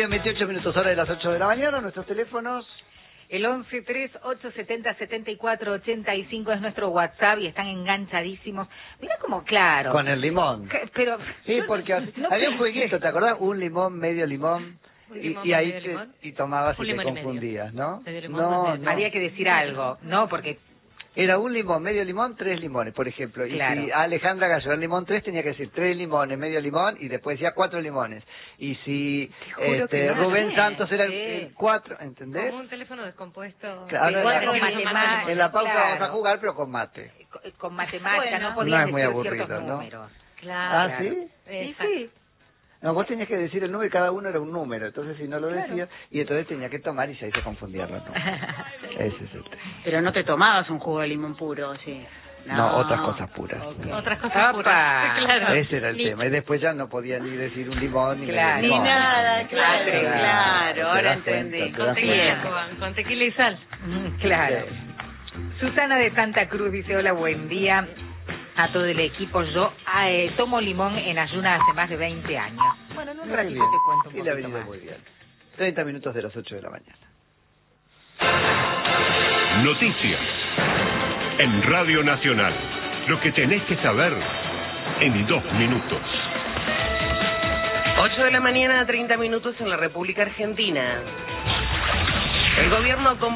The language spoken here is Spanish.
28 minutos, hora de las 8 de la mañana. Nuestros teléfonos. El 1138707485 es nuestro WhatsApp y están enganchadísimos. Mira como claro. Con el limón. Pero sí, porque había un jueguito, ¿te acordás? Un limón, medio limón. Y ahí y tomabas y te confundías, ¿no? No, había que decir algo, ¿no? Porque era un limón, medio limón, 3 limones, por ejemplo. Claro. Y si Alejandra Gallo el limón 3 tenía que decir 3 limones, medio limón, y después decía 4 limones. Y si Rubén Santos era el 4, ¿entendés? Como un teléfono descompuesto. Claro, en la pausa claro. vamos a jugar, pero con mate. Con matemática, bueno, no podías no es muy decir aburrido, ciertos ¿no? números. Claro. ¿Ah, sí? Sí. No, vos tenías que decir el número y cada uno era un número, entonces si no lo decías, y entonces tenía que tomar y ahí se confundían los números. Ese es el tema. Pero no te tomabas un jugo de limón puro, sí. No, otras cosas puras. Okay. Otras cosas puras. Claro. Ese era el tema, y después ya no podía ni decir un limón, ni Claro. medio limón. Ni nada, claro, ¿te ahora das entendí. cuenta? Con tequila y sal. Claro. Susana de Santa Cruz dice, hola, buen día a todo el equipo. Yo tomo limón en ayunas hace más de 20 años. Bueno, en un ratito te cuento un y le ha poquito venido más. muy bien. 30 minutos de las 8 de la mañana. Noticias en Radio Nacional. Lo que tenés que saber en 2 minutos. 8 de la mañana, 30 minutos en la República Argentina. El gobierno